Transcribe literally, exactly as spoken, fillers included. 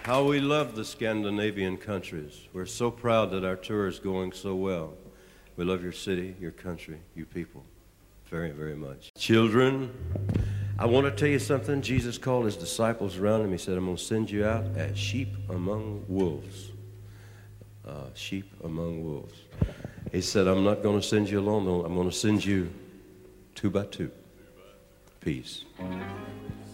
How we love the Scandinavian countries. We're so proud that our tour is going so well. We love your city, your country, you people very, very much. Children, I want to tell you something. Jesus called his disciples around him. He said, I'm going to send you out as sheep among wolves. Uh, sheep among wolves. He said, I'm not going to send you alone, though. I'm going to send you two by two. Peace.